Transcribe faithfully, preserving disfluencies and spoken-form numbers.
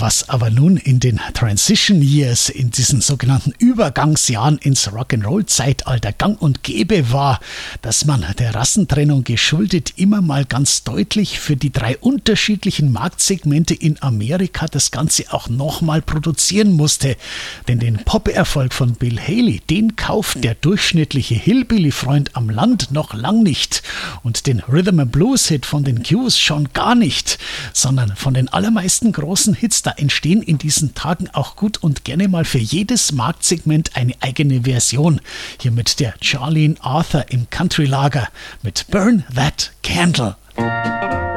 Was aber nun in den Transition Years, in diesen sogenannten Übergangsjahren ins Rock'n'Roll-Zeitalter gang und gäbe war, dass man der Rassentrennung geschuldet immer mal ganz deutlich für die drei unterschiedlichen Marktsegmente in Amerika das Ganze auch nochmal produzieren musste. Denn den Pop-Erfolg von Bill Haley, den kauft der durchschnittliche Hillbilly-Freund am Land noch lang nicht. Und den Rhythm-and-Blues-Hit von den Q's schon gar nicht, sondern von den allermeisten großen Hits, da entstehen in diesen Tagen auch gut und gerne mal für jedes Marktsegment eine eigene Version. Hier mit der Charlene Arthur im Country-Lager mit Burn That Candle.